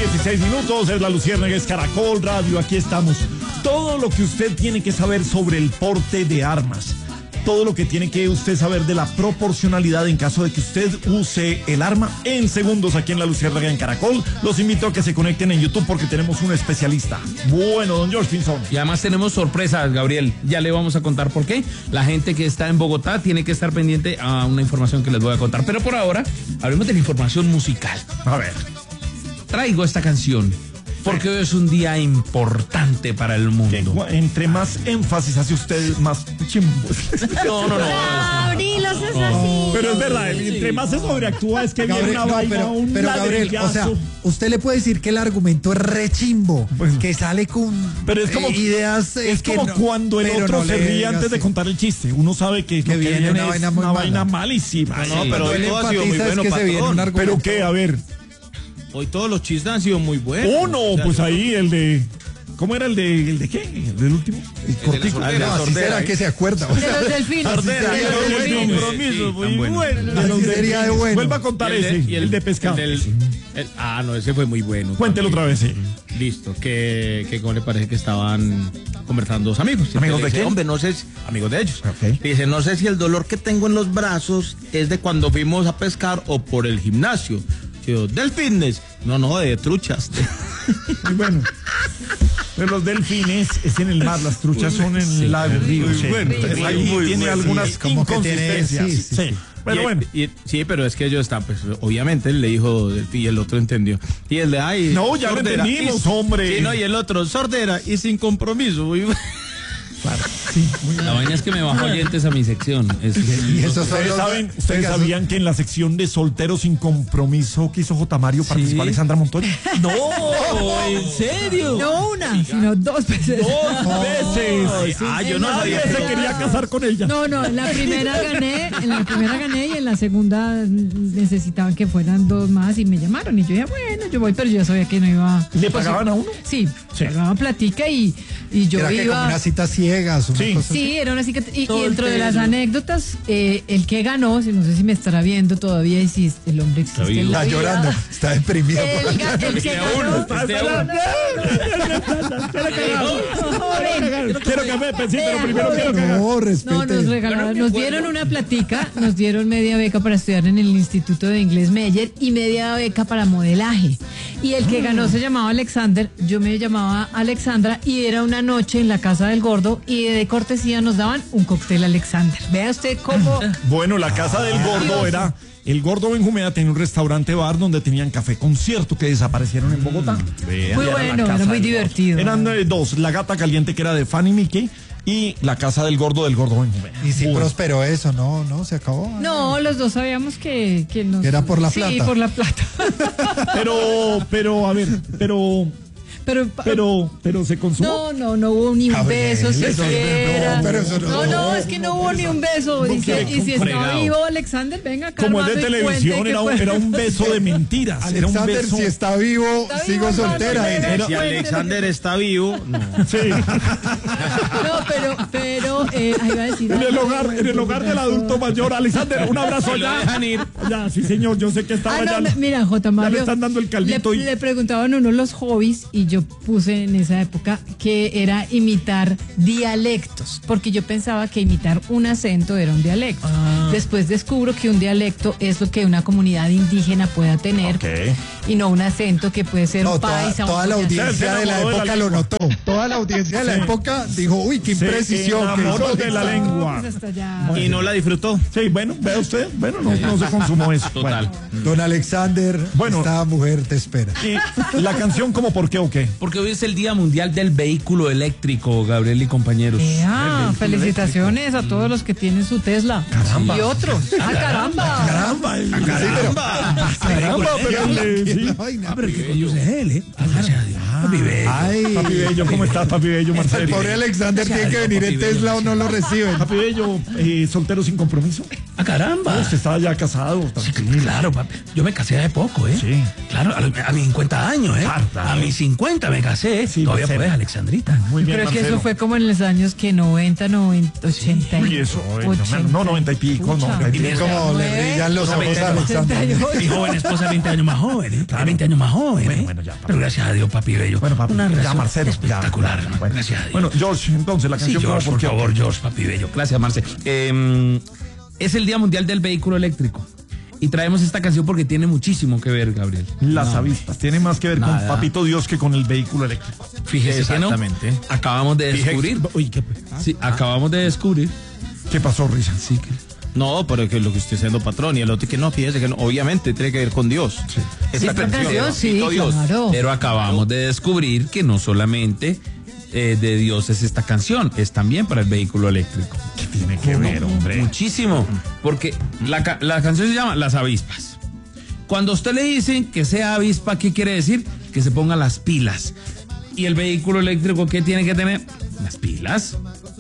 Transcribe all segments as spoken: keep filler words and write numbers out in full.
dieciséis minutos, es la Luciérnaga, es Caracol Radio, aquí estamos. Todo lo que usted tiene que saber sobre el porte de armas. Todo lo que tiene que usted saber de la proporcionalidad en caso de que usted use el arma en segundos aquí en la Luciérnaga en Caracol. Los invito a que se conecten en YouTube porque tenemos un especialista. Bueno, don George Pinzón. Y además tenemos sorpresas, Gabriel. Ya le vamos a contar por qué. La gente que está en Bogotá tiene que estar pendiente a una información que les voy a contar. Pero por ahora, hablemos de la información musical. A ver. Traigo esta canción porque hoy es un día importante para el mundo. Que, entre más énfasis hace usted, más chimbo. No, no, no. Gabriel, eso es así. Pero es verdad, entre más se sobreactúa es que Gabriel, viene una no, vaina, pero, un pero Gabriel, o sea, usted le puede decir que el argumento es rechimbo, bueno, que sale con pero es como, eh, ideas eh, es que como no, cuando el otro no se ríe antes de así. contar el chiste. Uno sabe que, que lo viene que viene una es vaina muy una mala. vaina malísima. No, Sí, pero Él hoy todo ha sido muy enfatiza es bueno, que se viene un patrón. argumento. ¿Pero qué? A ver. Hoy todos los chistes han sido muy buenos. Uno, O sea, pues yo- ahí el de... ¿Cómo era el de, el de qué? ¿El del último? El cortico. sordera. Ah, no, así Sordera, será ¿eh? que se acuerda. O De sea, los delfines. Sordera, De y los el del delfines. compromiso, Sí, muy tan bueno. bueno. así sería de bueno. Vuelva a contar Y el de- ese, y el, de pescado. el del- el- ah, no, ese fue muy bueno. Cuéntelo otra vez, sí. Listo, que, que como le parece que estaban conversando dos amigos. Y ¿Amigos le de dice, quién? Hombre, no sé si, amigos de ellos. Ok. Dice, no sé si el dolor que tengo en los brazos es de cuando fuimos a pescar o por el gimnasio. Yo, del fitness. No, no, de truchas. Muy bueno. Pero los delfines es en el mar, las truchas son en el lago, río. muy sí. bueno, Entonces, muy, ahí muy tiene bueno. algunas Sí, como que tiene- inconsistencias. sí, sí, sí. Pero Y- bueno. y- sí, pero es que ellos están, pues, obviamente él le dijo del y el otro entendió. Y el de ay. No, ya lo sordera, entendimos, y- hombre. Sí, no, y el otro, sordera y sin compromiso. Muy bueno. Sí, muy La vaina es que me bajo oyentes a mi sección. Es- Y esos son Ustedes los- saben, ustedes Oiga, sabían que en la sección de solteros sin compromiso que hizo J. Mario participó Alexandra Montoya. No, ¿en serio? No una, sino dos veces. Dos veces. Ah, yo no Nadie sabía. se quería casar con ella. No, no, en la primera gané, en la primera gané y en la segunda necesitaban que fueran dos más y me llamaron y yo ya bueno, yo voy, pero yo sabía que no iba. ¿Le pagaban a uno? Sí, Sí. pagaban platica y, y yo Era que como iba. unas citas ciegas. Una Sí. cosa así. Sí, era una cicat- y, y dentro de las anécdotas, eh, el que ganó, si no sé si me estará viendo todavía y si el hombre existe en la Está vida. llorando, está deprimido. El, por ga- la- el que ganó. Quiero café, pues sí, pero primero quiero cagar. No, respete. No, nos regalaron, nos dieron una platica, nos dieron media beca para estudiar en el Instituto de Inglés Meyer y media beca para modelaje. Y el que ganó se llamaba Alexander, yo me llamaba Alexandra y era una noche en la casa del gordo y de cortesía nos daban un cóctel Alexander. Vea usted cómo... Bueno, la casa del gordo era... El gordo Benjumea tenía un restaurante bar donde tenían café concierto que desaparecieron en Bogotá. Vean, Muy era la bueno, casa era muy del divertido. gordo. Eran eh, dos, la gata caliente que era de Fanny Mickey y la casa del gordo del gordo Benjumea. Y si Bueno. prosperó eso, no, no, se acabó. No, los dos sabíamos que, que nos... Era por la Sí, plata. por la plata. Pero, pero, a ver, pero, Pero, pero, pero se consumó. no, no, no hubo ni un Gabriel, beso eso no, siquiera. no, pero eso no. No, no, es que no hubo ni un beso. Y si, y si está fregado. vivo Alexander, venga acá. Como es de hermano, y televisión, cuente era qué un, fue. era un beso de mentiras. Era un Alexander, beso. si está vivo, Está sigo vivo, soltera. hermano, dice. Era- Si Alexander está vivo, no. Sí. No, pero, pero, eh, ahí va a decir. En el algo, hogar, en el hogar del adulto mayor. Alexander, un abrazo Si lo allá. dejan ir. Ya, sí, señor, yo sé que estaba Ah, no, allá. me- mira, J. Mario. Ya le están dando el caldito Le, y- le preguntaban a uno los hobbies y yo puse en esa época que era imitar dialectos, porque yo pensaba que imitar un acento era un dialecto. Ah. Después descubro que un dialecto es lo que una comunidad indígena pueda tener Ok. y no un acento que puede ser No, un toda, paisa. toda un la boyacense. audiencia Se de la enamoró de la época lo lengua. notó. Toda la audiencia de la época dijo, uy, qué Se imprecisión. que enamoró hizo de la Alexander. lengua. Pues hasta allá. Y no la disfrutó. Sí, bueno, vea usted. Bueno, no, no se consumó eso. Total. Bueno. Don Alexander, Bueno. esta mujer te espera. Y la canción, ¿cómo por qué o qué? Porque hoy es el Día Mundial del Vehículo Eléctrico, Gabriel y compañeros. Ah, felicitaciones a todos los que tienen su Tesla. Caramba. Y otros. Ah, caramba. Caramba, el- Sí, pero- Caramba, pero el- sí. La vaina. Ellos es él, ¿eh? Ah, Papi Bello. Ay, Papi Bello, ¿cómo estás, Papi Bello, el Marcelo? pobre Alexander tiene que venir en Tesla o no lo reciben. Papi Bello, eh, soltero sin compromiso. ¡Ah, caramba! Usted estaba ya casado. Sí, tranquilo. claro, papi. Yo me casé hace poco, ¿eh? Sí. Claro, a, los- a mis cincuenta años, ¿eh? Harta, A ¿eh? mis cincuenta me casé. Sí, Todavía Marcelo. puedes, Alexandrita. Muy bien, Creo que Marcelo. eso fue como en los años que noventa, noventa, ochenta. Uy, eso, eh, no, no, noventa y pico, Pucha. noventa y Y pico. Como le brillan los Como ojos veinte a años. Alexander. Mi joven esposa veinte años más joven, ¿eh? Claro. veinte años más joven, Bueno, ¿eh? bueno, ya, papi. Pero gracias a Dios, papi bello. Bueno, papi, Una ya, relación Marcelo. espectacular, ya, hermano. bueno. Gracias a Dios. Bueno, George, entonces la Sí, canción George, como por qué, favor, qué? George, papi bello. Gracias, Marce. Eh, es el Día Mundial del Vehículo Eléctrico. Y traemos esta canción porque tiene muchísimo que ver, Gabriel. Las avispas. Tiene más que ver Nada. con Papito Dios que con el vehículo eléctrico. Fíjese que no. Exactamente. Acabamos de descubrir. Uy, qué... Sí, acabamos de descubrir. ¿Qué pasó, Risa? Sí, que. No, pero es que lo que usted siendo patrón y el otro que no, fíjese que no, obviamente tiene que ver con Dios. Esta Sí, con Dios, sí, Papito Dios. claro. Pero acabamos de descubrir que no solamente eh, de Dios es esta canción, es también para el vehículo eléctrico. ¿Qué tiene que ver, hombre? Muchísimo. Porque la, ca- la canción se llama Las Avispas. Cuando a usted le dicen que sea avispa, ¿qué quiere decir? Que se ponga las pilas. ¿Y el vehículo eléctrico qué tiene que tener? Las pilas.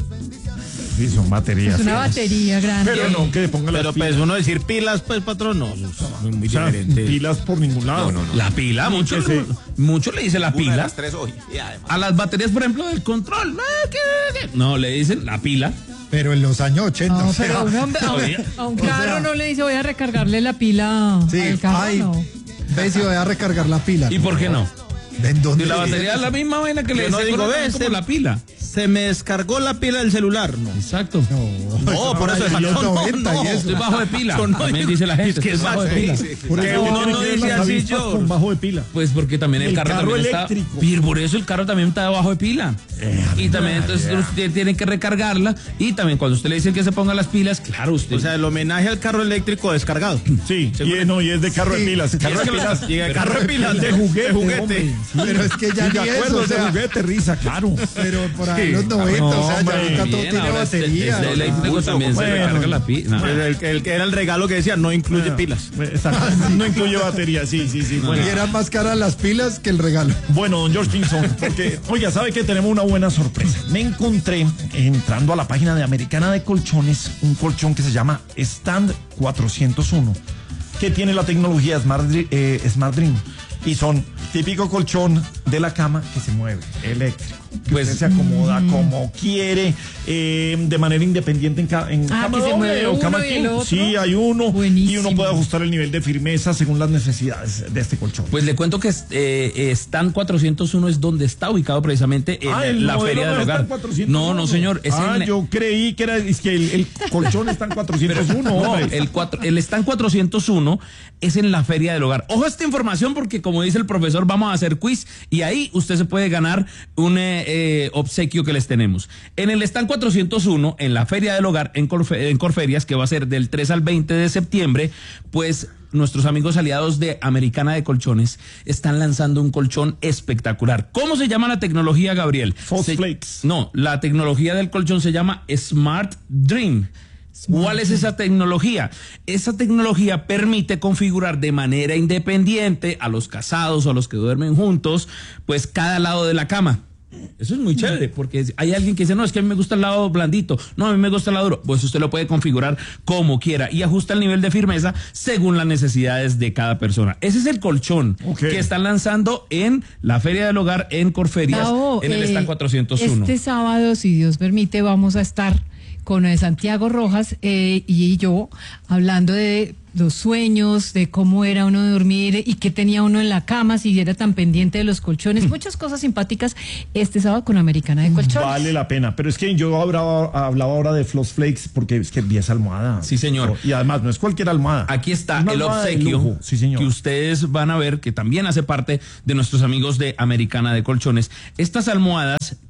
Sí, son baterías. Es una sí. batería grande. Pero no, que le ponga las Pero pues pilas. uno decir pilas, pues patrón, no, eso es muy, muy O sea, diferente. pilas por ningún lado. No, no, La pila, Ni mucho, que se- mucho le dice la Una de pila. las tres hoy. Y además- A las baterías, por ejemplo, del control. Ah, ¿qué, qué? No, le dicen la pila. Pero en los años ochenta. No, o sea, pero un hombre- a, un, Oye, a un o carro sea- no le dice voy a recargarle la pila sí, al carro. ay, No. ve si voy a recargar la pila. ¿Y por qué no? ¿En dónde? Y la batería es la misma vaina que le Yo no decía digo, con- ves, como se- la pila. Se me descargó la pila del celular, no. Exacto. No, por eso es en los no, noventa no, y eso. Estoy bajo de pila. Yo no También digo- dice la gente. es que estoy es bajo de más- pila. sí, sí. Por Que eso uno tiene no que ver dice las así, avispas George. con bajo de pila. Pues porque también el, El carro, carro también eléctrico. está. Y por eso el carro también está debajo de pila. Eh, y también ya, entonces ya. usted tiene que recargarla. Y también cuando usted le dice que se ponga las pilas, claro, usted. O sea, el homenaje al carro eléctrico descargado. Sí, y, es- no, y es de carro de Sí. pilas. Carro de es que pilas. la- llega Pero carro de pilas, de juguete. de juguete. hombre. Sí. Pero es que ya Sí, de ni acuerdo, eso, o de sea, juguete, Risa, claro. pero por ahí Sí. los noventa, No, o sea, ya hombre. ahorita todo Bien, tiene ahora este- batería. este o sea, eléctrico uso, también se bueno. recarga la pila. El, el- el que era el regalo que decía, no incluye pilas. Exacto. No incluye batería, sí, sí, sí. Bueno. y eran más caras las pilas que el regalo. Bueno, don George Kingston, porque, oiga, ¿sabe que tenemos una buena sorpresa? Me encontré, entrando a la página de Americana de Colchones, un colchón que se llama Stand cuatrocientos uno, que tiene la tecnología Smart, Dri- eh, Smart Dream. Y son típico colchón de la cama que se mueve, eléctrico. Que Pues- usted se acomoda como quiere, eh, de manera independiente en, ca- en Ah, cama que se doble mueve o uno cama y el king. otro. Sí, hay uno. Y Buenísimo. uno puede ajustar el nivel de firmeza según las necesidades de este colchón. Pues le cuento que eh, Stand cuatrocientos uno es donde está ubicado precisamente en Ah, el la modelo feria no del está hogar. en cuatrocientos uno. No, no, señor. Es ah, en, yo creí que era es que el, el colchón está en cuatrocientos uno. No, hombre. el, cuatro, el stand cuatrocientos uno es en la Feria del Hogar. Ojo a esta información porque, como dice el profesor, vamos a hacer quiz y ahí usted se puede ganar un eh, eh, obsequio que les tenemos. En el stand cuatrocientos uno, en la Feria del Hogar, en, Corfe- en Corferias, que va a ser del tres al veinte de septiembre, pues nuestros amigos aliados de Americana de Colchones están lanzando un colchón espectacular. ¿Cómo se llama la tecnología, Gabriel? False Se- Flakes. No, la tecnología del colchón se llama Smart Dream. ¿Cuál es esa tecnología? Esa tecnología permite configurar de manera independiente a los casados o a los que duermen juntos, pues cada lado de la cama. Eso es muy chévere, porque hay alguien que dice, no, es que a mí me gusta el lado blandito, no, a mí me gusta el lado duro. Pues usted lo puede configurar como quiera y ajusta el nivel de firmeza según las necesidades de cada persona. Ese es el colchón Ok. que están lanzando en la Feria del Hogar en Corferias, Gabo, en el eh, stand cuatrocientos uno. Este sábado, si Dios permite, vamos a estar con eh, Santiago Rojas eh, y yo hablando de los sueños, de cómo era uno de dormir y qué tenía uno en la cama, si era tan pendiente de los colchones, muchas cosas simpáticas este sábado con Americana de Colchones. Vale la pena, pero es que yo hablaba, hablaba ahora de Floss Flakes porque es que vi esa almohada. Sí, señor. Y además no es cualquier almohada. Aquí está Es una el almohada de obsequio lujo. Sí, señor. que ustedes van a ver que también hace parte de nuestros amigos de Americana de Colchones. Estas almohadas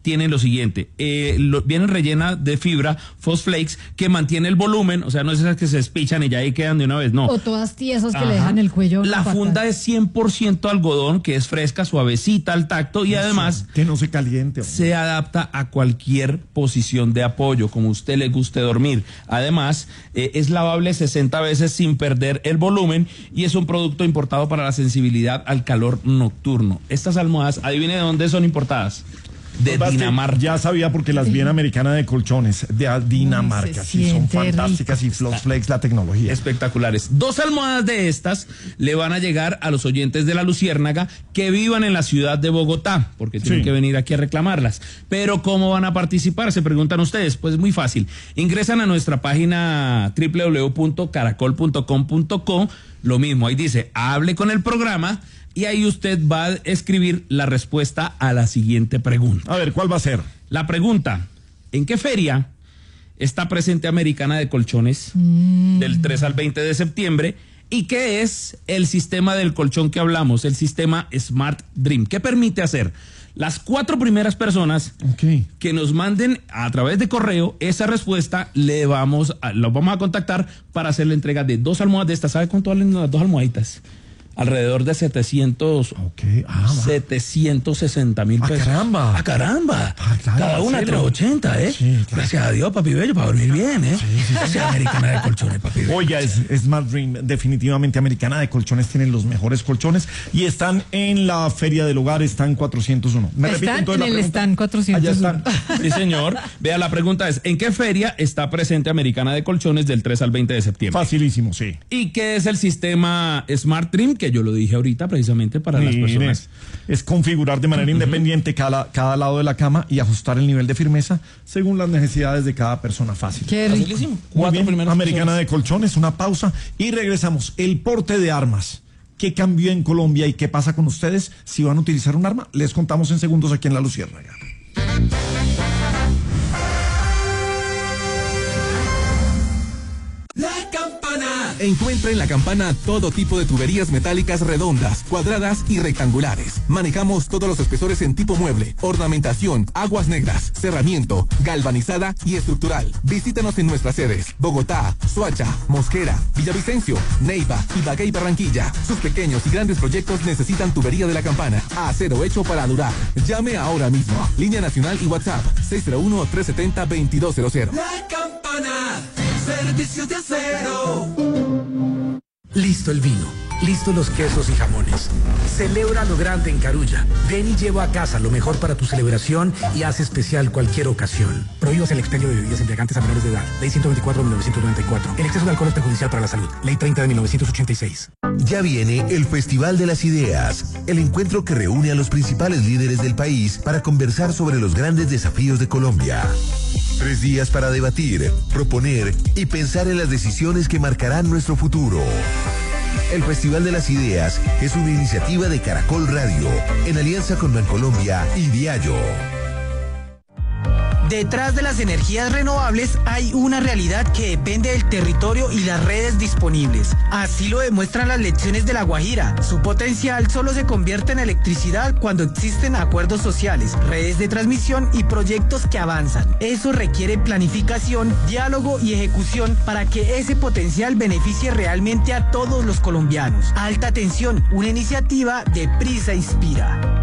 tienen lo siguiente, eh, lo, vienen rellena de fibra Fosflakes que mantiene el volumen, o sea, no es esas que se despichan y ya ahí quedan de una vez, no. O todas tiesas que Ajá. le dejan el cuello. La fatal. funda es cien por ciento algodón, que es fresca, suavecita al tacto y además Que no se caliente. hombre. se adapta a cualquier posición de apoyo, como a usted le guste dormir. Además, eh, es lavable sesenta veces sin perder el volumen y es un producto importado para la sensibilidad al calor nocturno. Estas almohadas, adivine de dónde son importadas. De Lo que Dinamarca. Ya sabía porque las vi en Americana de Colchones, de Dinamarca. se Sí, son siente fantásticas y Fosflakes la tecnología. Espectaculares. Dos almohadas de estas le van a llegar a los oyentes de La Luciérnaga que vivan en la ciudad de Bogotá, porque tienen Sí. que venir aquí a reclamarlas. Pero ¿cómo van a participar? Se preguntan ustedes. Pues muy fácil. Ingresan a nuestra página doble u doble u doble u punto caracol punto com punto co. Lo mismo, ahí dice, hable con el programa. Y ahí usted va a escribir la respuesta a la siguiente pregunta. A ver, ¿cuál va a ser? La pregunta, ¿en qué feria está presente Americana de Colchones del tres al veinte de septiembre? ¿Y qué es el sistema del colchón que hablamos? El sistema Smart Dream. ¿Qué permite hacer? Las cuatro primeras personas Ok. que nos manden a través de correo esa respuesta, le vamos a, los vamos a contactar para hacer la entrega de dos almohadas de estas. ¿Sabe cuánto valen las dos almohaditas? Alrededor de setecientos, Ok. Ah, va. setecientos sesenta mil ¡Ah, pesos. caramba! ¡Ah, caramba! Ah, claro, Cada una Marcelo. trescientos ochenta, ¿eh? Sí, claro. Gracias a Dios, papi bello, para dormir bien, ¿eh? Gracias a Americana de Colchones, papi bello. Oiga, es, es Smart Dream, definitivamente Americana de Colchones tiene los mejores colchones y están en la Feria del Hogar, están cuatrocientos uno. ¿Me repite Están entonces en la el pregunta? stand cuatrocientos uno. Allá están. Sí, señor. Vea, la pregunta es, ¿en qué feria está presente Americana de Colchones del tres al veinte de septiembre? Facilísimo, sí. ¿Y qué es el sistema Smart Dream? Que yo lo dije ahorita precisamente para las Mire, personas. es configurar de manera independiente cada, cada lado de la cama y ajustar el nivel de firmeza según las necesidades de cada persona. Fácil. Qué rico. Facilísimo. Muy Cuatro bien, primeras Americana personas. de Colchones, una pausa y regresamos. El porte de armas. ¿Qué cambió en Colombia y qué pasa con ustedes si van a utilizar un arma? Les contamos en segundos aquí en La Luciérnaga. La Campana. Encuentra en La Campana todo tipo de tuberías metálicas redondas, cuadradas y rectangulares. Manejamos todos los espesores en tipo mueble, ornamentación, aguas negras, cerramiento, galvanizada y estructural. Visítanos en nuestras sedes: Bogotá, Soacha, Mosquera, Villavicencio, Neiva, Ibagué y Barranquilla. Sus pequeños y grandes proyectos necesitan tubería de La Campana. Acero hecho para durar. Llame ahora mismo. Línea nacional y WhatsApp seis cero uno, tres siete cero, dos dos cero cero. La Campana, servicio de acero. Listo el vino, listos los quesos y jamones. Celebra lo grande en Carulla. Ven y lleva a casa lo mejor para tu celebración y haz especial cualquier ocasión. Prohíbas el expendio de bebidas embriagantes a menores de edad. Ley ciento veinticuatro de mil novecientos noventa y cuatro. El exceso de alcohol es perjudicial para la salud. Ley treinta de mil novecientos ochenta y seis. Ya viene el Festival de las Ideas, el encuentro que reúne a los principales líderes del país para conversar sobre los grandes desafíos de Colombia. Tres días para debatir, proponer y pensar en las decisiones que marcarán nuestro futuro. El Festival de las Ideas es una iniciativa de Caracol Radio, en alianza con Bancolombia y Diallo. Detrás de las energías renovables hay una realidad que depende del territorio y las redes disponibles. Así lo demuestran las lecciones de La Guajira. Su potencial solo se convierte en electricidad cuando existen acuerdos sociales, redes de transmisión y proyectos que avanzan. Eso requiere planificación, diálogo y ejecución para que ese potencial beneficie realmente a todos los colombianos. Alta Tensión, una iniciativa de Prisa Inspira.